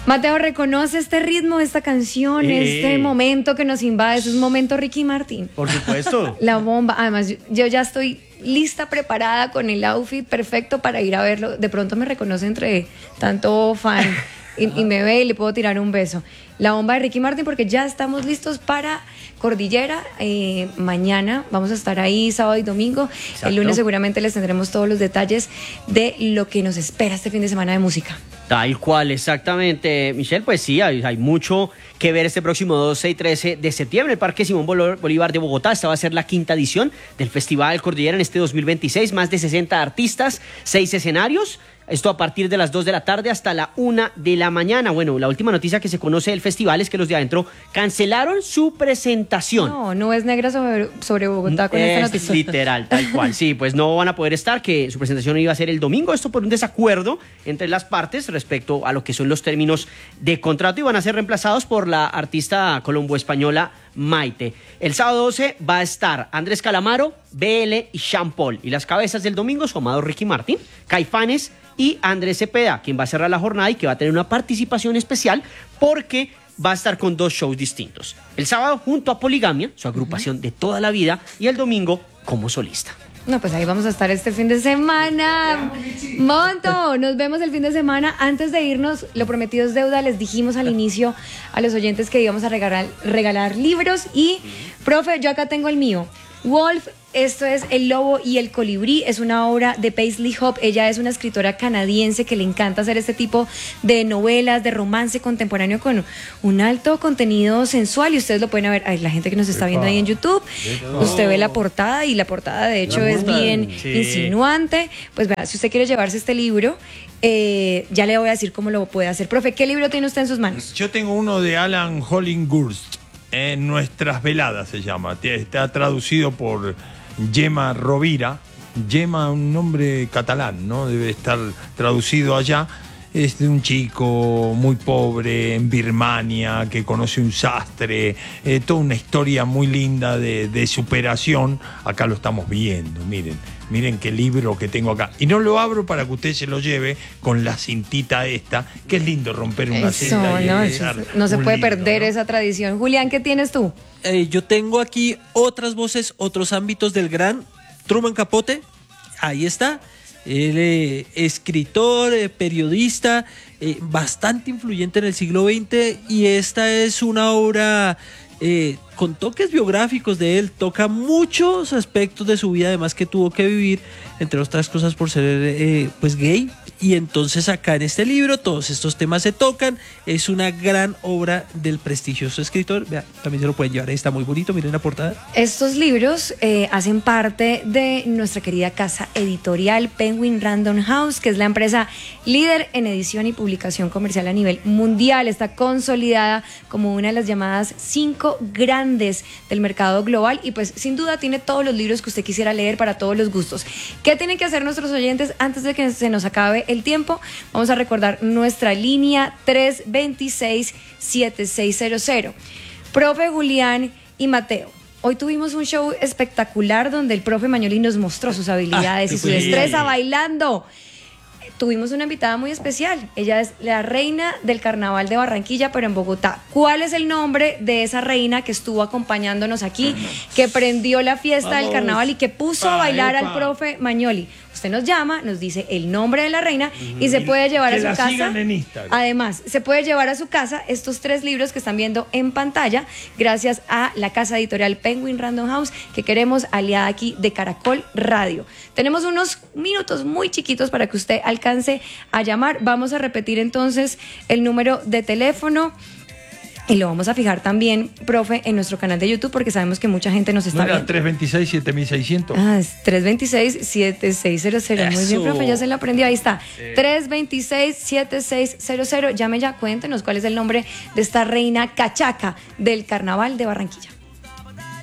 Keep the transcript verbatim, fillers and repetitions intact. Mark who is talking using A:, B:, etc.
A: Mateo, ¿reconoce este ritmo, esta canción, eh. este momento que nos invade? Es un momento Ricky Martin.
B: Por supuesto.
A: La bomba. Además, yo, yo ya estoy lista, preparada, con el outfit perfecto para ir a verlo. De pronto me reconoce entre tanto fan y, y me ve y le puedo tirar un beso. La bomba de Ricky Martin, porque ya estamos listos para Cordillera. Eh, mañana vamos a estar ahí, sábado y domingo. Exacto. El lunes seguramente les tendremos todos los detalles de lo que nos espera este fin de semana de música.
B: Tal cual, exactamente, Michelle. Pues sí, hay, hay mucho que ver este próximo doce y trece de septiembre. El Parque Simón Bolívar de Bogotá. Esta va a ser la quinta edición del Festival Cordillera en este dos mil veintiséis. Más de sesenta artistas, seis escenarios. Esto a partir de las dos de la tarde hasta la una de la mañana. Bueno, la última noticia que se conoce del festival es que los de adentro cancelaron su presentación.
A: No, no es negra sobre, sobre Bogotá con
B: es
A: esta noticia.
B: Literal, tal cual. Sí, pues no van a poder estar, que su presentación iba a ser el domingo. Esto por un desacuerdo entre las partes respecto a lo que son los términos de contrato, y van a ser reemplazados por la artista colombo-española Maite. El sábado doce va a estar Andrés Calamaro, B L y Sean Paul. Y las cabezas del domingo son amado Ricky Martin, Caifanes y Andrés Cepeda, quien va a cerrar la jornada y que va a tener una participación especial porque va a estar con dos shows distintos. El sábado junto a Poligamia, su agrupación de toda la vida, y el domingo como solista.
A: No, pues ahí vamos a estar este fin de semana. Monto, nos vemos el fin de semana. Antes de irnos, lo prometido es deuda. Les dijimos al inicio a los oyentes que íbamos a regalar, regalar libros. Y, profe, yo acá tengo el mío. Wolf, esto es El Lobo y el Colibrí, es una obra de Paisley Hope. Ella es una escritora canadiense que le encanta hacer este tipo de novelas, de romance contemporáneo con un alto contenido sensual, y ustedes lo pueden ver. Ay, la gente que nos está viendo ahí en YouTube, usted ve la portada, y la portada de hecho es bien sí. insinuante. Pues vea, si usted quiere llevarse este libro, eh, ya le voy a decir cómo lo puede hacer. Profe, ¿qué libro tiene usted en sus manos?
C: Yo tengo uno de Alan Hollingworth, en Nuestras Veladas se llama, está traducido por Gemma Rovira. Gemma, un nombre catalán, ¿no? Debe estar traducido allá. Es de un chico muy pobre en Birmania que conoce un sastre, eh, toda una historia muy linda de, de superación. Acá lo estamos viendo, miren, miren qué libro que tengo acá. Y no lo abro para que usted se lo lleve con la cintita esta, que es lindo romper una
A: eso,
C: cinta y
A: no, eso, no se puede libro, perder ¿no? esa tradición. Julián, ¿qué tienes tú?
D: Eh, yo tengo aquí otras voces, otros ámbitos del gran Truman Capote. Ahí está. Él eh, escritor, eh, periodista, eh, bastante influyente en el siglo veinte, y esta es una obra eh, con toques biográficos de él. Toca muchos aspectos de su vida, además que tuvo que vivir, entre otras cosas, por ser eh, pues gay. Y entonces acá en este libro todos estos temas se tocan. Es una gran obra del prestigioso escritor. Vea, también se lo pueden llevar, ahí está muy bonito, miren la portada.
A: Estos libros eh, hacen parte de nuestra querida casa editorial Penguin Random House, que es la empresa líder en edición y publicación comercial a nivel mundial. Está consolidada como una de las llamadas cinco grandes del mercado global, y pues sin duda tiene todos los libros que usted quisiera leer para todos los gustos. ¿Qué tienen que hacer nuestros oyentes antes de que se nos acabe el tiempo? Vamos a recordar nuestra línea tres dos seis, siete seis cero cero. Profe Julián y Mateo, hoy tuvimos un show espectacular donde el profe Magnoli nos mostró sus habilidades ah, y su destreza bailando. Tuvimos una invitada muy especial. Ella es la reina del carnaval de Barranquilla, pero en Bogotá. ¿Cuál es el nombre de esa reina que estuvo acompañándonos aquí, que prendió la fiesta Vamos. del carnaval y que puso a bailar epa. al profe Magnoli? Usted nos llama, nos dice el nombre de la reina y se puede llevar
C: que
A: a su
C: la
A: casa.
C: Sigan en Instagram.
A: Además, se puede llevar a su casa estos tres libros que están viendo en pantalla, gracias a la casa editorial Penguin Random House, que queremos aliada aquí de Caracol Radio. Tenemos unos minutos muy chiquitos para que usted alcance a llamar. Vamos a repetir entonces el número de teléfono. Y lo vamos a fijar también, profe, en nuestro canal de YouTube, porque sabemos que mucha gente nos está
C: ¿No era
A: viendo.
C: tres dos seis, siete seis cero cero?
A: Ah, es tres dos seis, siete seis cero cero. Muy bien, profe, ya se lo aprendió. Ahí está. Eh. tres dos seis, siete seis cero cero. Llame ya, cuéntenos cuál es el nombre de esta reina cachaca del carnaval de Barranquilla.